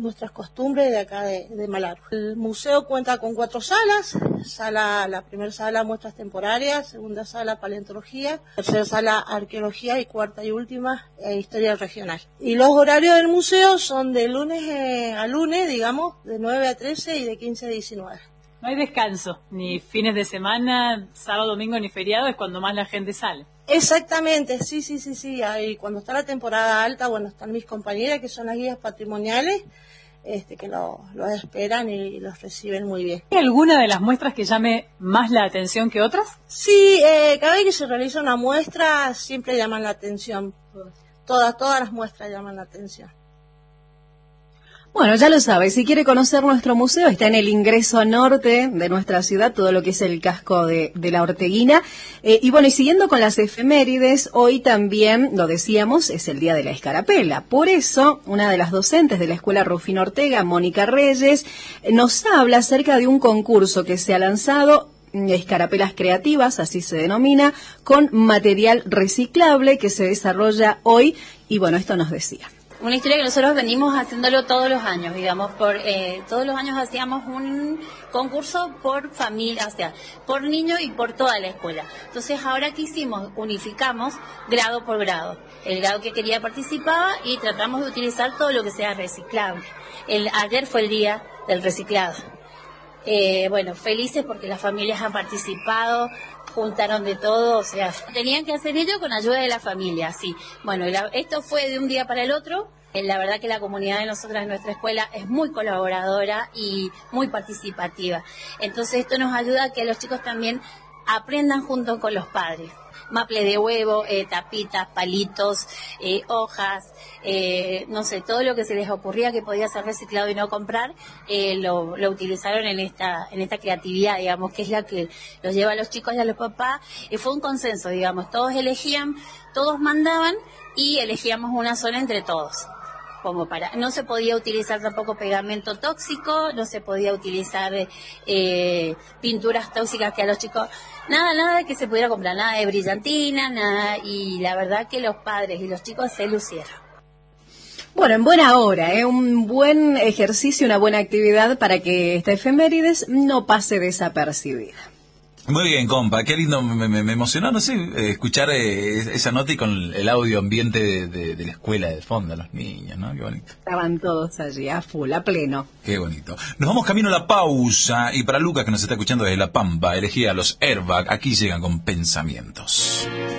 nuestras costumbres de acá de Malargüe. El museo cuenta con 4 salas. La primera sala muestras temporarias, segunda sala paleontología, tercera sala arqueología y cuarta y última historia regional. Y los horarios del museo son de lunes a lunes, digamos, de 9 a 13 y de 15 a 19. No hay descanso, ni fines de semana, sábado, domingo, ni feriado, es cuando más la gente sale. Exactamente, sí. Ahí, cuando está la temporada alta, bueno, están mis compañeras que son las guías patrimoniales, que los esperan y los reciben muy bien. ¿Hay alguna de las muestras que llame más la atención que otras? Sí, cada vez que se realiza una muestra siempre llaman la atención. Todas las muestras llaman la atención. Bueno, ya lo sabe, si quiere conocer nuestro museo, está en el ingreso norte de nuestra ciudad, todo lo que es el casco de la Orteguina. Y bueno, y siguiendo con las efemérides, hoy también, lo decíamos, es el Día de la Escarapela. Por eso, una de las docentes de la Escuela Rufino Ortega, Mónica Reyes, nos habla acerca de un concurso que se ha lanzado, Escarapelas Creativas, así se denomina, con material reciclable que se desarrolla hoy. Y bueno, esto nos decía. Una historia que nosotros venimos haciéndolo todos los años, digamos, todos los años hacíamos un concurso por familia, o sea, por niño y por toda la escuela. Entonces ahora que hicimos, unificamos grado por grado. El grado que quería participaba y tratamos de utilizar todo lo que sea reciclable. Ayer fue el día del reciclado. Bueno, felices porque las familias han participado, juntaron de todo, o sea, tenían que hacer ello con ayuda de la familia, sí. Bueno, esto fue de un día para el otro. La verdad que la comunidad de nosotras en nuestra escuela es muy colaboradora y muy participativa. Entonces esto nos ayuda a que los chicos también aprendan junto con los padres. Maple de huevo, tapitas, palitos, hojas, no sé, todo lo que se les ocurría que podía ser reciclado y no comprar, lo utilizaron en esta creatividad, digamos, que es la que los lleva a los chicos y a los papás. Fue un consenso, digamos, todos elegían, todos mandaban y elegíamos una zona entre todos. No se podía utilizar tampoco pegamento tóxico, no se podía utilizar pinturas tóxicas que a los chicos, nada que se pudiera comprar, nada de brillantina, nada, y la verdad que los padres y los chicos se lucieron. Bueno, en buena hora, un buen ejercicio, una buena actividad para que esta efemérides no pase desapercibida. Muy bien, compa, qué lindo, me emocionó, no sé, escuchar esa nota y con el audio ambiente de la escuela de fondo, los niños, ¿no? Qué bonito. Estaban todos allí, a full, a pleno. Qué bonito. Nos vamos camino a la pausa, y para Lucas, que nos está escuchando desde La Pampa, elegía a los Airbag, aquí llegan con Pensamientos.